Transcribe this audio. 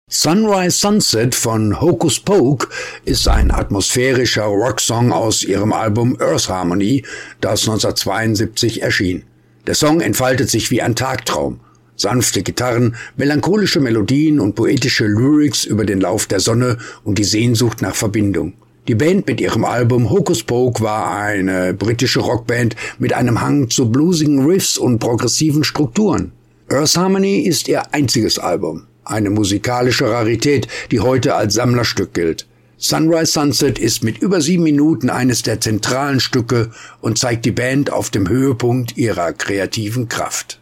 Sunrise Sunset von Hocus Pocus ist ein atmosphärischer Rocksong aus ihrem Album Earth Harmony, das 1972 erschien. Der Song entfaltet sich wie ein Tagtraum. Sanfte Gitarren, melancholische Melodien und poetische Lyrics über den Lauf der Sonne und die Sehnsucht nach Verbindung. Die Band mit ihrem Album Hocus Pocus war eine britische Rockband mit einem Hang zu bluesigen Riffs und progressiven Strukturen. Earth Harmony ist ihr einziges Album. Eine musikalische Rarität, die heute als Sammlerstück gilt. Sunrise Sunset ist mit über 7 Minuten eines der zentralen Stücke und zeigt die Band auf dem Höhepunkt ihrer kreativen Kraft.